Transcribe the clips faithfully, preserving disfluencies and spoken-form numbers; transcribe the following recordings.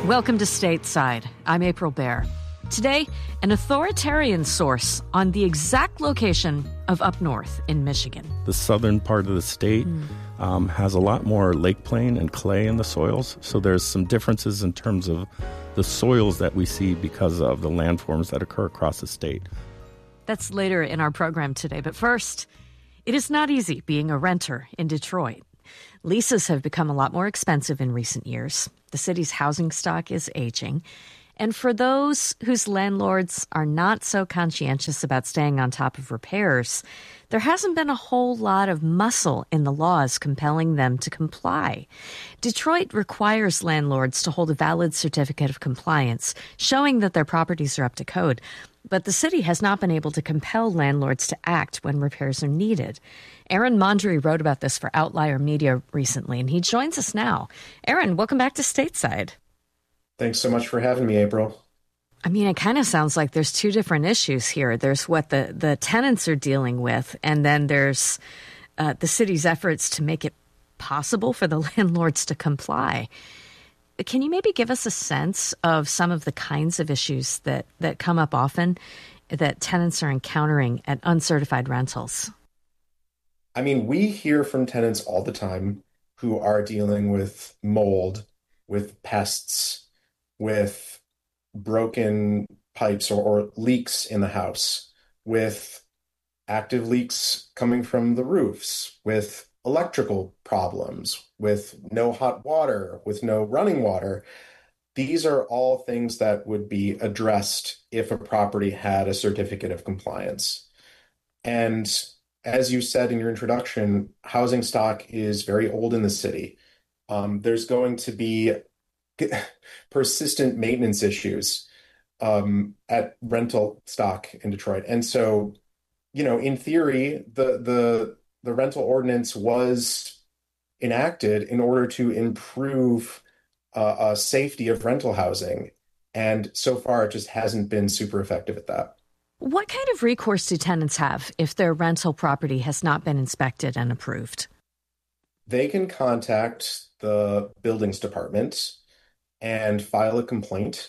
Welcome to Stateside. I'm April Baer. Today, an authoritarian source on the exact location of up north in Michigan. The southern part of the state mm. um, has a lot more lake plain and clay in the soils, so there's some differences in terms of the soils that we see because of the landforms that occur across the state. That's later in our program today, but first, it is not easy being a renter in Detroit. Leases have become a lot more expensive in recent years. The city's housing stock is aging. And for those whose landlords are not so conscientious about staying on top of repairs, there hasn't been a whole lot of muscle in the laws compelling them to comply. Detroit requires landlords to hold a valid certificate of compliance, showing that their properties are up to code. But the city has not been able to compel landlords to act when repairs are needed. Aaron Mondry wrote about this for Outlier Media recently, and he joins us now. Aaron, welcome back to Stateside. Thanks so much for having me, April. I mean, it kind of sounds like there's two different issues here. There's what the, the tenants are dealing with, and then there's uh, the city's efforts to make it possible for the landlords to comply. Can you maybe give us a sense of some of the kinds of issues that, that come up often that tenants are encountering at uncertified rentals? I mean, we hear from tenants all the time who are dealing with mold, with pests, with broken pipes or, or leaks in the house, with active leaks coming from the roofs, with electrical problems, with no hot water, with no running water. These are all things that would be addressed if a property had a certificate of compliance. And as you said in your introduction, housing stock is very old in the city. Um, there's going to be persistent maintenance issues um, at rental stock in Detroit. And so, you know, in theory, the the the rental ordinance was enacted in order to improve uh, uh, safety of rental housing. And so far, it just hasn't been super effective at that. What kind of recourse do tenants have if their rental property has not been inspected and approved? They can contact the buildings department and file a complaint,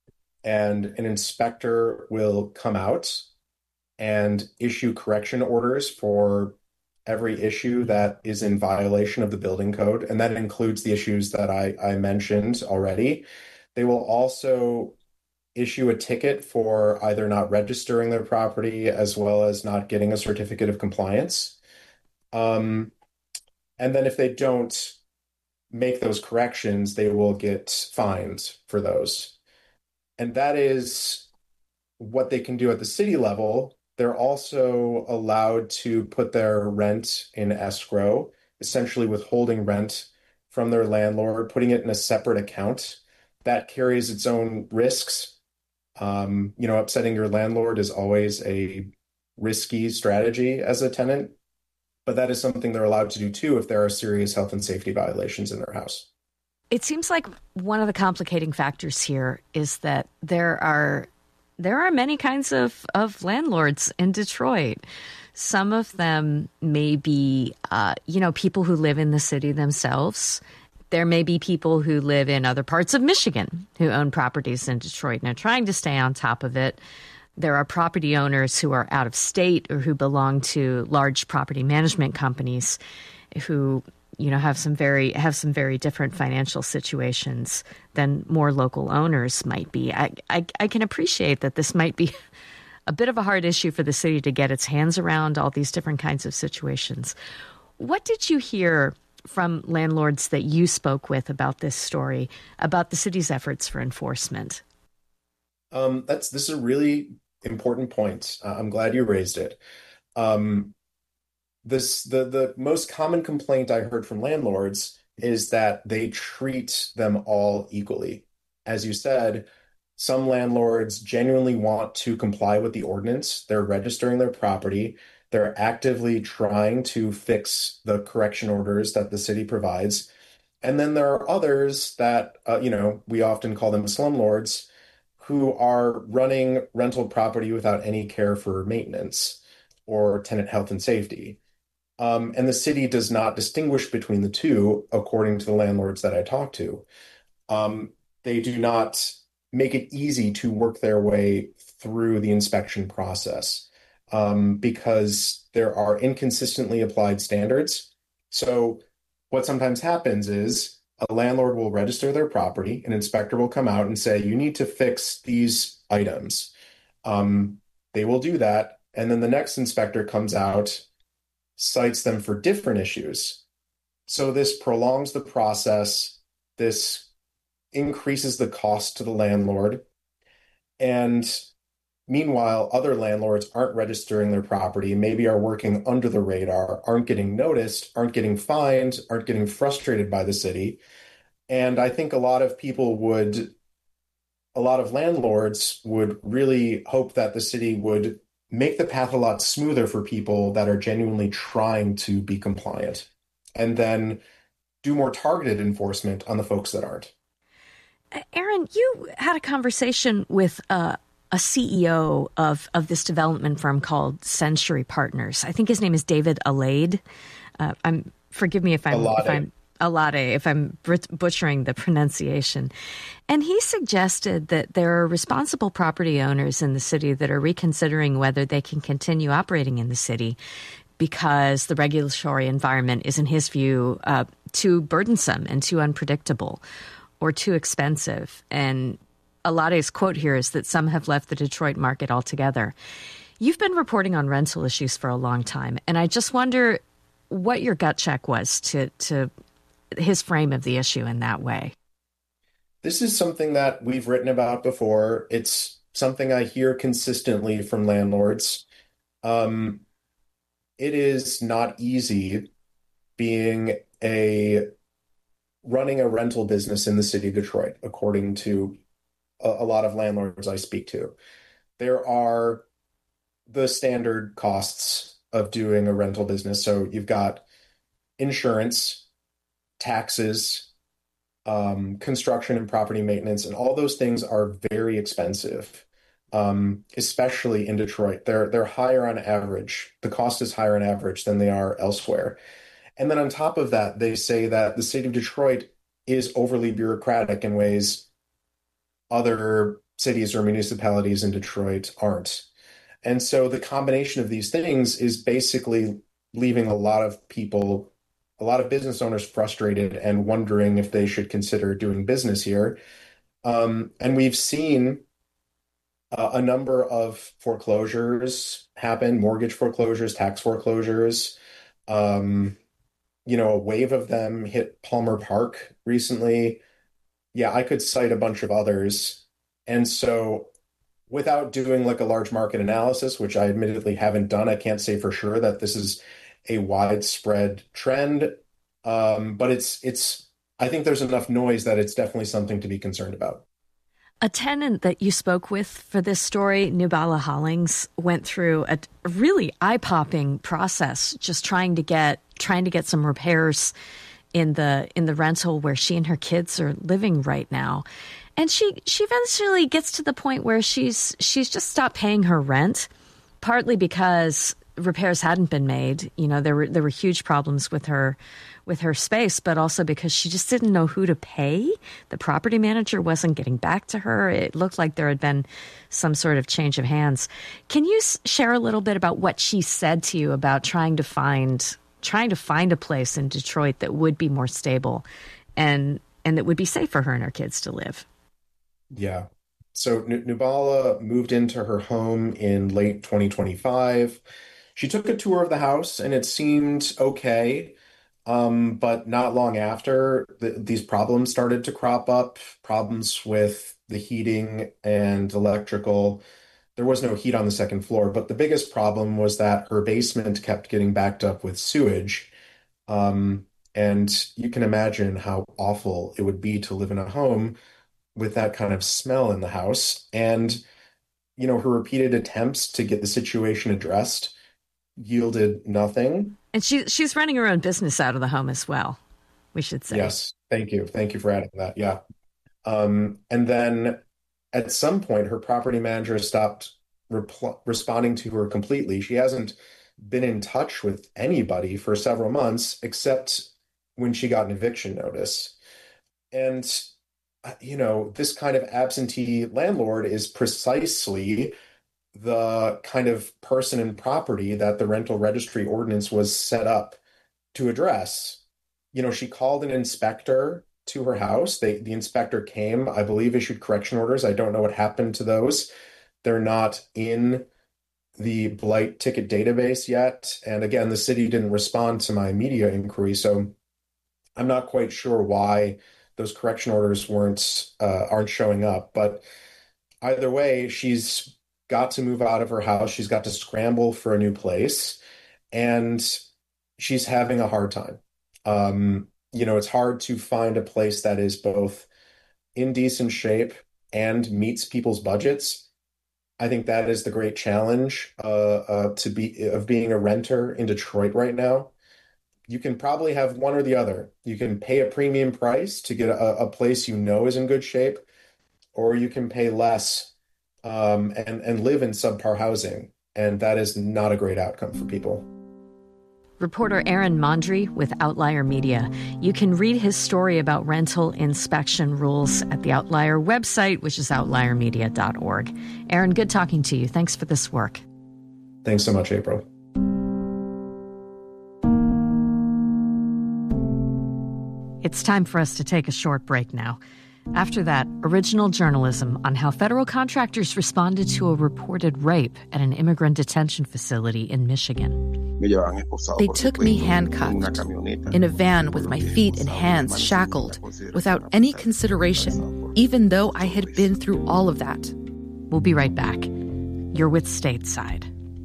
and an inspector will come out and issue correction orders for every issue that is in violation of the building code, and that includes the issues that I, I mentioned already. They will also issue a ticket for either not registering their property as well as not getting a certificate of compliance. Um, and then if they don't make those corrections, they will get fined for those. And that is what they can do at the city level. They're also allowed to put their rent in escrow, essentially withholding rent from their landlord, putting it in a separate account. That carries its own risks. Um, you know, upsetting your landlord is always a risky strategy as a tenant, but that is something they're allowed to do too if there are serious health and safety violations in their house. It seems like one of the complicating factors here is that there are there are many kinds of, of landlords in Detroit. Some of them may be, uh, you know, people who live in the city themselves. There may be people who live in other parts of Michigan who own properties in Detroit and are trying to stay on top of it. There are property owners who are out of state or who belong to large property management companies who, you know, have some very have some very different financial situations than more local owners might be. I, I, I can appreciate that this might be a bit of a hard issue for the city to get its hands around all these different kinds of situations. What did you hear from landlords that you spoke with about this story, about the city's efforts for enforcement? Um, that's this is a really important point. Uh, I'm glad you raised it. Um, this the the most common complaint I heard from landlords is that they treat them all equally. As you said, some landlords genuinely want to comply with the ordinance. They're registering their property. They're actively trying to fix the correction orders that the city provides. And then there are others that, uh, you know, we often call them slumlords, who are running rental property without any care for maintenance or tenant health and safety. Um, and the city does not distinguish between the two, according to the landlords that I talked to. Um, they do not make it easy to work their way through the inspection process um, because there are inconsistently applied standards. So what sometimes happens is a landlord will register their property, an inspector will come out and say, you need to fix these items. Um, they will do that. And then the next inspector comes out, cites them for different issues. So this prolongs the process. This increases the cost to the landlord. And meanwhile, other landlords aren't registering their property, maybe are working under the radar, aren't getting noticed, aren't getting fined, aren't getting frustrated by the city. And I think a lot of people would, a lot of landlords would really hope that the city would make the path a lot smoother for people that are genuinely trying to be compliant, and then do more targeted enforcement on the folks that aren't. Aaron, you had a conversation with uh, a C E O of, of this development firm called Century Partners. I think his name is David Alade. Uh, I'm forgive me if I'm Alade. if I'm Alade if I'm butchering the pronunciation. And he suggested that there are responsible property owners in the city that are reconsidering whether they can continue operating in the city because the regulatory environment is, in his view, uh, too burdensome and too unpredictable or too expensive. And Alade's quote here is that some have left the Detroit market altogether. You've been reporting on rental issues for a long time, and I just wonder what your gut check was to to his frame of the issue in that way. This is something that we've written about before. It's something I hear consistently from landlords. Um, it is not easy being a running a rental business in the city of Detroit, according to a, a lot of landlords I speak to. There are the standard costs of doing a rental business. So you've got insurance, taxes, um, construction and property maintenance, and all those things are very expensive, um, especially in Detroit. They're they're higher on average. The cost is higher on average than they are elsewhere. And then on top of that, they say that the city of Detroit is overly bureaucratic in ways other cities or municipalities in Detroit aren't. And so the combination of these things is basically leaving a lot of people, a lot of business owners frustrated and wondering if they should consider doing business here. Um, and we've seen uh, a number of foreclosures happen, mortgage foreclosures, tax foreclosures. Um, you know, a wave of them hit Palmer Park recently. Yeah, I could cite a bunch of others. And so without doing like a large market analysis, which I admittedly haven't done, I can't say for sure that this is a widespread trend. Um, but it's, it's, I think there's enough noise that it's definitely something to be concerned about. A tenant that you spoke with for this story, Nubala Hollings, went through a really eye-popping process, just trying to get trying to get some repairs in the in the rental where she and her kids are living right now. And she she eventually gets to the point where she's she's just stopped paying her rent, partly because repairs hadn't been made. You know, there were there were huge problems with her with her space, but also because she just didn't know who to pay. The property manager wasn't getting back to her. It looked like there had been some sort of change of hands. Can you share a little bit about what she said to you about trying to find trying to find a place in Detroit that would be more stable and and that would be safe for her and her kids to live? Yeah. So N- Nubala moved into her home in late twenty twenty-five. She took a tour of the house and it seemed okay. Um, but not long after, th these problems started to crop up, problems with the heating and electrical. There was no heat on the second floor, but the biggest problem was that her basement kept getting backed up with sewage. Um, and you can imagine how awful it would be to live in a home with that kind of smell in the house. And, you know, her repeated attempts to get the situation addressed yielded nothing. And she she's running her own business out of the home as well, we should say. Yes, thank you. Thank you for adding that. Yeah. Um, and then at some point, her property manager stopped responding to her completely. She hasn't been in touch with anybody for several months, except when she got an eviction notice. And you know, this kind of absentee landlord is precisely the kind of person and property that the rental registry ordinance was set up to address. You know, she called an inspector to her house. They, the inspector came, I believe, issued correction orders. I don't know what happened to those. They're not in the blight ticket database yet. And again, the city didn't respond to my media inquiry, so I'm not quite sure why those correction orders weren't uh, aren't showing up. But either way, she's got to move out of her house. She's got to scramble for a new place, and she's having a hard time. Um, you know, it's hard to find a place that is both in decent shape and meets people's budgets. I think that is the great challenge uh, uh, to be of being a renter in Detroit right now. You can probably have one or the other. You can pay a premium price to get a, a place you know is in good shape, or you can pay less um, and, and live in subpar housing. And that is not a great outcome for people. Reporter Aaron Mondry with Outlier Media. You can read his story about rental inspection rules at the Outlier website, which is outlier media dot org. Aaron, good talking to you. Thanks for this work. Thanks so much, April. It's time for us to take a short break now. After that, original journalism on how federal contractors responded to a reported rape at an immigrant detention facility in Michigan. They took me handcuffed in a van with my feet and hands shackled without any consideration, even though I had been through all of that. We'll be right back. You're with Stateside.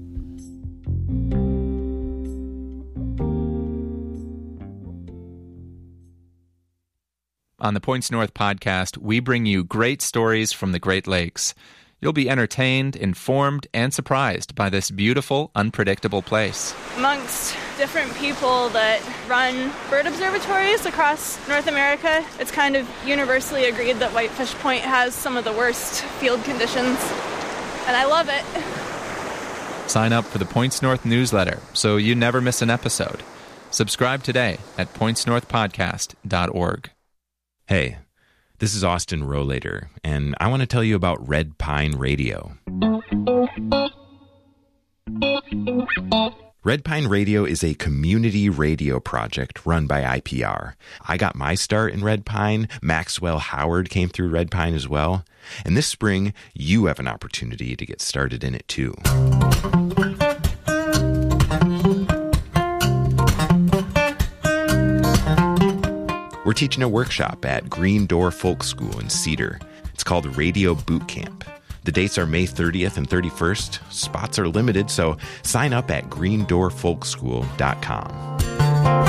On the Points North podcast, we bring you great stories from the Great Lakes. You'll be entertained, informed, and surprised by this beautiful, unpredictable place. Amongst different people that run bird observatories across North America, it's kind of universally agreed that Whitefish Point has some of the worst field conditions, and I love it. Sign up for the Points North newsletter so you never miss an episode. Subscribe today at points north podcast dot org. Hey, this is Austin Rollator, and I want to tell you about Red Pine Radio. Red Pine Radio is a community radio project run by I P R. I got my start in Red Pine. Maxwell Howard came through Red Pine as well. And this spring, you have an opportunity to get started in it too. We're teaching a workshop at Green Door Folk School in Cedar. It's called Radio Boot Camp. The dates are May thirtieth and thirty-first. Spots are limited, so sign up at green door folk school dot com.